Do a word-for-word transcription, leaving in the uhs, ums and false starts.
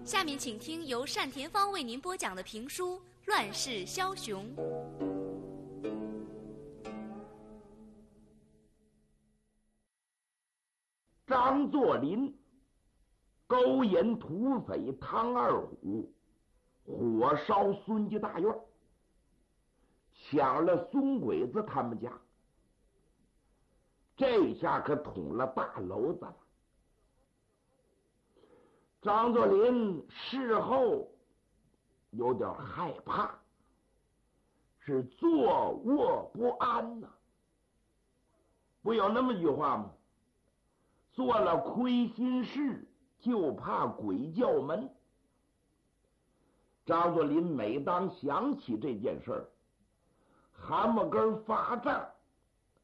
下面请听由单田芳为您播讲的评书《乱世枭雄》。 张作霖勾引土匪唐二虎，火烧孙家大院，抢了孙鬼子他们家，这下可捅了大篓子了。张作霖事后有点害怕，是坐卧不安呐、啊。不有那么句话吗？做了亏心事，就怕鬼叫门。张作霖每当想起这件事儿，汗毛根发胀，